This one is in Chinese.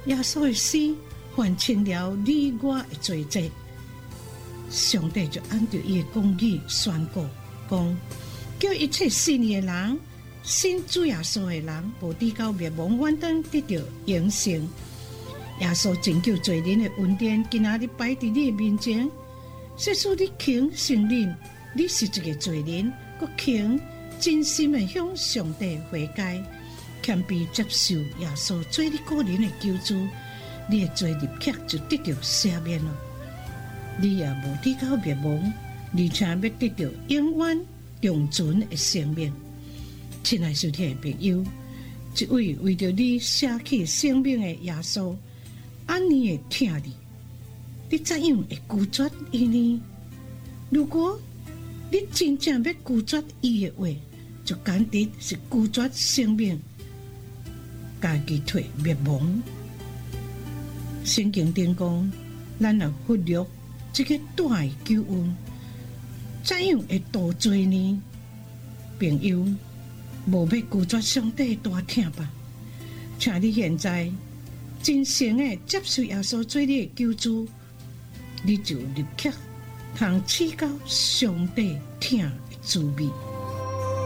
耶稣的死还清了你我的罪责，上帝就按照伊的公义宣告，讲叫一切信的人、信主耶稣的人，无抵到灭亡远灯得到永生。耶稣拯救罪人的恩典，今仔日摆伫你的面前，说使你肯承认你是一个罪人，佮肯真心的向上帝悔改，谦卑接受耶稣做你个人的救主，你的罪立刻就得到赦免了。你也无抵到灭亡，而且要得到永远长存的生命。亲爱收听的朋友，一位为着你舍弃生命的耶稣，安尼的疼你，你怎样会拒绝伊呢？如果你真正要拒绝伊的话，就简直是拒绝生命，家己退灭亡。圣经顶讲，咱若忽略这个大的救恩，怎样会多罪呢？朋友，无要拒绝上帝大疼吧？请你现在真诚的接受耶稣做你的救主，你就立刻通试到上帝疼的滋味。